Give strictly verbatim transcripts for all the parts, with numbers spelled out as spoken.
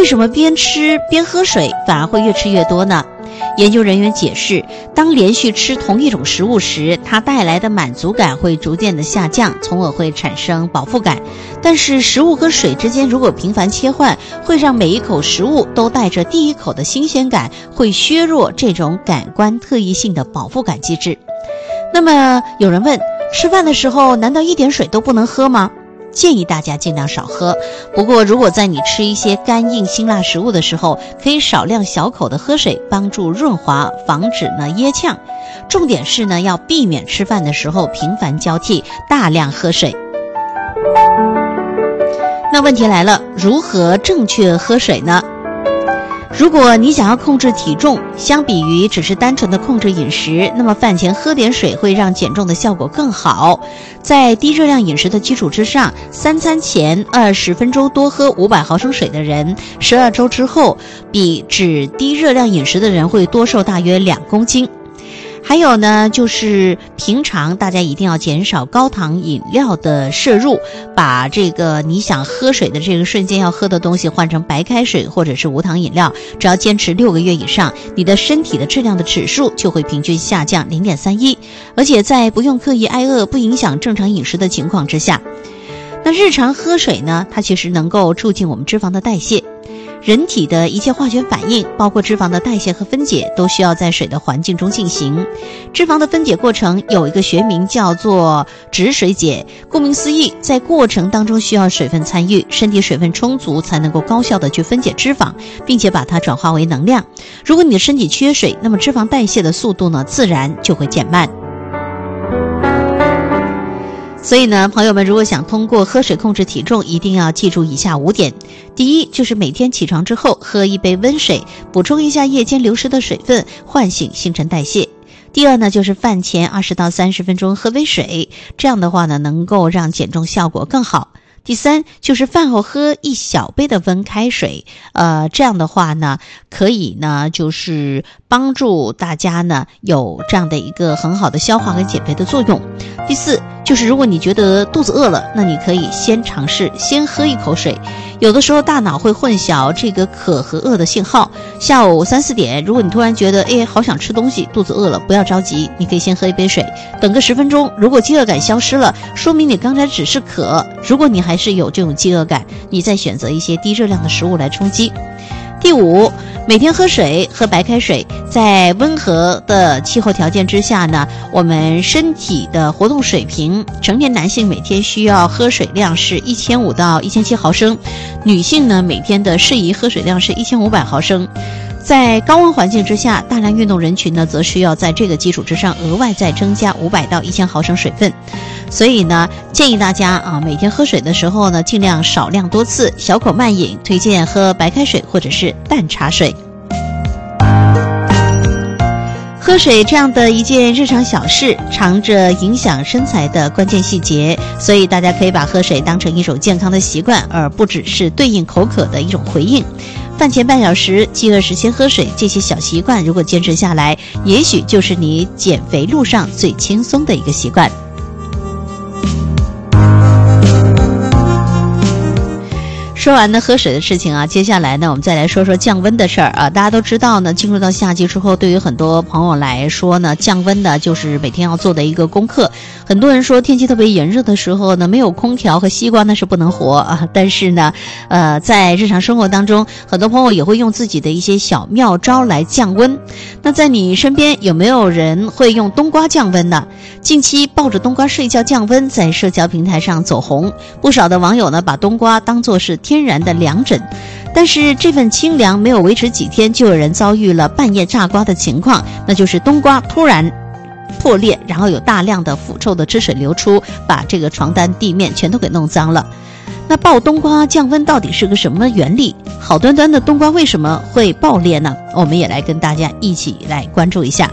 什么边吃边喝水反而会越吃越多呢？研究人员解释，当连续吃同一种食物时，它带来的满足感会逐渐的下降，从而会产生饱腹感。但是食物和水之间如果频繁切换，会让每一口食物都带着第一口的新鲜感，会削弱这种感官特异性的饱腹感机制。那么有人问，吃饭的时候难道一点水都不能喝吗？建议大家尽量少喝。不过如果在你吃一些干硬辛辣食物的时候，可以少量小口的喝水，帮助润滑，防止呢噎呛。重点是呢要避免吃饭的时候频繁交替，大量喝水。那问题来了，如何正确喝水呢？如果你想要控制体重，相比于只是单纯的控制饮食，那么饭前喝点水会让减重的效果更好。在低热量饮食的基础之上，三餐前二十分钟多喝五百毫升水的人，十二周之后比只低热量饮食的人会多瘦大约两公斤。还有呢，就是平常大家一定要减少高糖饮料的摄入，把这个你想喝水的这个瞬间要喝的东西换成白开水或者是无糖饮料，只要坚持六个月以上，你的身体的质量的指数就会平均下降 零点三一， 而且在不用刻意挨饿、不影响正常饮食的情况之下。那日常喝水呢，它其实能够促进我们脂肪的代谢。人体的一切化学反应，包括脂肪的代谢和分解，都需要在水的环境中进行。脂肪的分解过程有一个学名叫做脂水解，顾名思义，在过程当中需要水分参与，身体水分充足才能够高效的去分解脂肪，并且把它转化为能量。如果你的身体缺水，那么脂肪代谢的速度呢，自然就会减慢。所以呢，朋友们如果想通过喝水控制体重，一定要记住以下五点。第一，就是每天起床之后喝一杯温水，补充一下夜间流失的水分，唤醒新陈代谢。第二呢，就是饭前二十到三十分钟喝微水，这样的话呢，能够让减重效果更好。第三，就是饭后喝一小杯的温开水，呃，这样的话呢，可以呢，就是帮助大家呢有这样的一个很好的消化和减肥的作用。第四，就是如果你觉得肚子饿了，那你可以先尝试先喝一口水。有的时候大脑会混淆这个渴和饿的信号。下午三四点，如果你突然觉得哎好想吃东西，肚子饿了，不要着急，你可以先喝一杯水，等个十分钟，如果饥饿感消失了，说明你刚才只是渴。如果你还是有这种饥饿感，你再选择一些低热量的食物来充饥。第五，每天喝水，喝白开水。在温和的气候条件之下呢，我们身体的活动水平，成年男性每天需要喝水量是一千五到一千七毫升，女性呢每天的适宜喝水量是一千五百毫升。在高温环境之下，大量运动人群呢，则需要在这个基础之上额外再增加五百到一千毫升水分。所以呢，建议大家啊，每天喝水的时候呢，尽量少量多次，小口慢饮，推荐喝白开水或者是淡茶水。喝水这样的一件日常小事，藏着影响身材的关键细节，所以大家可以把喝水当成一种健康的习惯，而不只是对应口渴的一种回应。饭前半小时，饥饿时先喝水，这些小习惯如果坚持下来，也许就是你减肥路上最轻松的一个习惯。说完呢喝水的事情啊，接下来呢我们再来说说降温的事儿啊。大家都知道呢，进入到夏季之后，对于很多朋友来说呢，降温呢就是每天要做的一个功课。很多人说天气特别炎热的时候呢，没有空调和西瓜那是不能活啊。但是呢，呃，在日常生活当中，很多朋友也会用自己的一些小妙招来降温。那在你身边有没有人会用冬瓜降温呢？近期抱着冬瓜睡觉降温在社交平台上走红，不少的网友呢把冬瓜当作是天然的凉枕。但是这份清凉没有维持几天，就有人遭遇了半夜炸瓜的情况，那就是冬瓜突然破裂，然后有大量的腐臭的汁水流出，把这个床单地面全都给弄脏了。那爆冬瓜降温到底是个什么原理？好端端的冬瓜为什么会爆裂呢？我们也来跟大家一起来关注一下。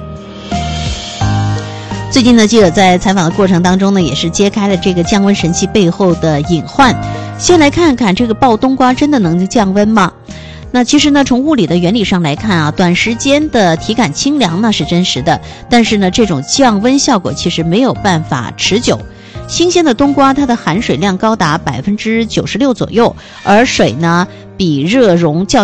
最近呢，记者在采访的过程当中呢，也是揭开了这个降温神器背后的隐患。先来看看这个爆冬瓜真的能降温吗？那其实呢，从物理的原理上来看啊，短时间的体感清凉那是真实的，但是呢，这种降温效果其实没有办法持久。新鲜的冬瓜它的含水量高达百分之九十六左右，而水呢比热容较